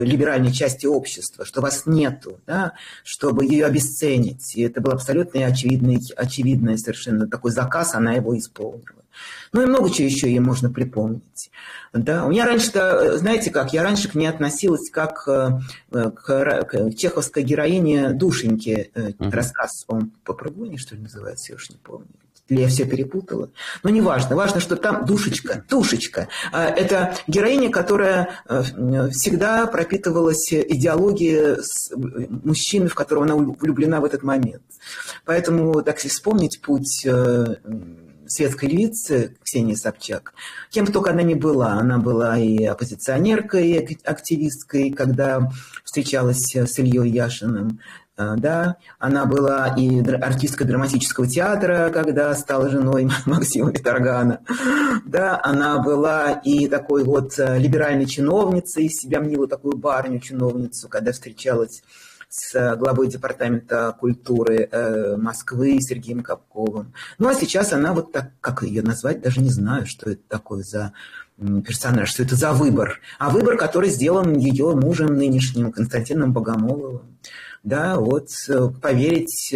либеральной части общества, что вас нету, да, чтобы ее обесценить. И это был абсолютно очевидный совершенно такой заказ, она его исполнила. Ну и много чего еще ей можно припомнить. Да. У меня раньше-то, знаете как, я раньше к ней относилась как к чеховской героине Душеньки. Рассказ, по-моему, по Попрыгуне, что ли, называется, я уж не помню. Или я все перепутала. Но не важно. Важно, что там Душечка. Это героиня, которая всегда пропитывалась идеологией мужчины, в которого она влюблена в этот момент. Поэтому, так если вспомнить путь светской львицы Ксении Собчак, кем только она не была. Она была и оппозиционеркой, и активисткой, когда встречалась с Ильей Яшиным. Да, она была и артисткой драматического театра, когда стала женой Максима Петрогана. Да, она была и такой вот либеральной чиновницей, из себя мнила такую барыню-чиновницу, когда встречалась с главой департамента культуры Москвы Сергеем Капковым. Ну, а сейчас она вот так, как ее назвать, даже не знаю, что это такое за персонаж, что это за выбор. А выбор, который сделан ее мужем нынешним, Константином Богомоловым. Да, вот поверить,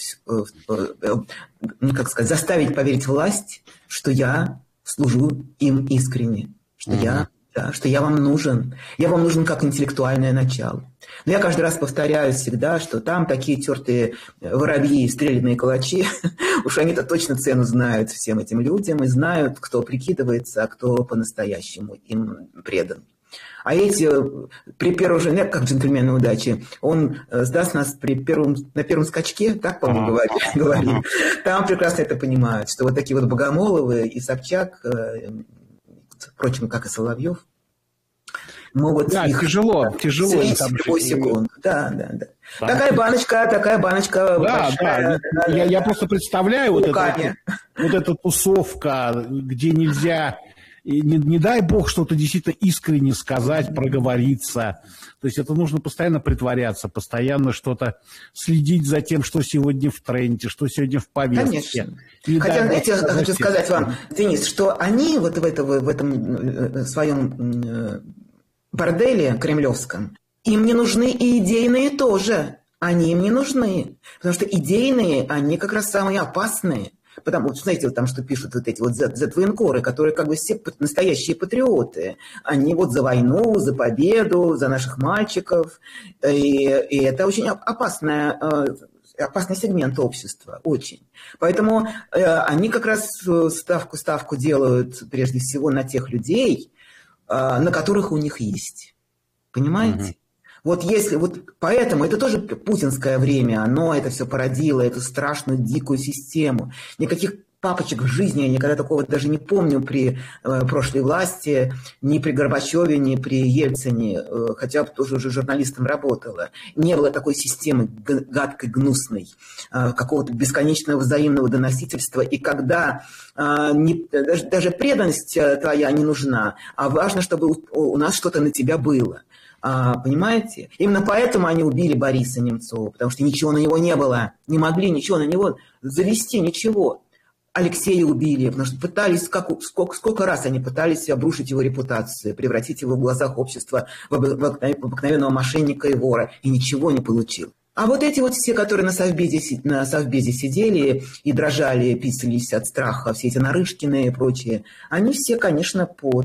как сказать, заставить поверить власть, что я служу им искренне, что я вам нужен. Я вам нужен как интеллектуальное начало. Но я каждый раз повторяю всегда, что там такие тертые воробьи и стрелянные калачи, уж они-то точно цену знают всем этим людям и знают, кто прикидывается, а кто по-настоящему им предан. А эти при первом же, как джентльмены удачи, он сдаст нас на первом скачке, так, по-моему, говорили. Там прекрасно это понимают, что вот такие вот Богомоловы и Собчак, впрочем, как и Соловьев, могут их тяжело в любую секунду. Да. Такая баночка большая. Да. Я просто представляю вот эта тусовка, где нельзя... И не дай бог что-то действительно искренне сказать, проговориться. То есть это нужно постоянно притворяться, постоянно что-то следить за тем, что сегодня в тренде, что сегодня в повестке. Конечно. Хотя, я хочу сказать вам, Денис, что они вот в этом своем борделе кремлевском, им не нужны и идейные тоже. Они им не нужны. Потому что идейные, они как раз самые опасные. Потому что, знаете, вот там что пишут вот эти вот Z-военкоры, которые как бы все настоящие патриоты. Они вот за войну, за победу, за наших мальчиков. И это очень опасный сегмент общества, очень. Поэтому они как раз ставку делают прежде всего на тех людей, на которых у них есть. Понимаете? Вот если вот поэтому это тоже путинское время, оно это все породило, эту страшную дикую систему. Никаких папочек в жизни я никогда такого даже не помню при прошлой власти, ни при Горбачеве, ни при Ельцине, хотя бы тоже уже журналистом работала. Не было такой системы гадкой, гнусной, какого-то бесконечного взаимного доносительства. И когда даже преданность твоя не нужна, а важно, чтобы у нас что-то на тебя было. Понимаете? Именно поэтому они убили Бориса Немцова, потому что ничего на него не было. Не могли ничего на него завести, ничего. Алексея убили, потому что пытались, сколько раз они пытались обрушить его репутацию, превратить его в глазах общества в обыкновенного мошенника и вора, и ничего не получил. А вот эти вот все, которые на совбезе сидели и дрожали, писались от страха, все эти Нарышкины и прочие, они все, конечно,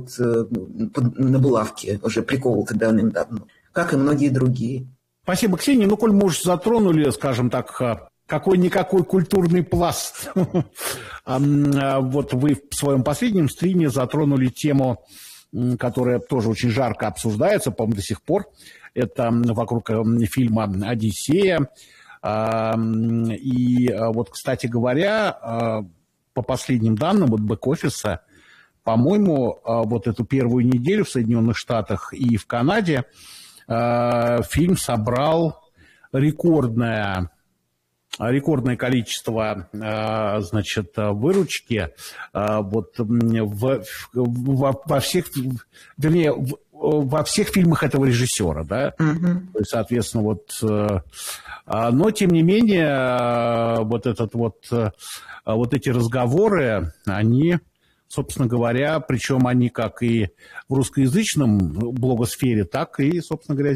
на булавке уже приковываются давным-давно, как и многие другие. Спасибо, Ксения. Ну, коль мы уж затронули, скажем так, какой-никакой культурный пласт. Вот вы в своем последнем стриме затронули тему, которая тоже очень жарко обсуждается, по-моему, до сих пор. Это вокруг фильма «Одиссея». И вот, кстати говоря, по последним данным вот бэк-офиса, по-моему, вот эту первую неделю в Соединенных Штатах и в Канаде фильм собрал рекордное количество, значит, выручки вот во всех, вернее, во всех фильмах этого режиссера, да, то есть, соответственно, вот, но, тем не менее, вот эти разговоры, они собственно говоря, причем они как и в русскоязычном блогосфере, так и, собственно говоря,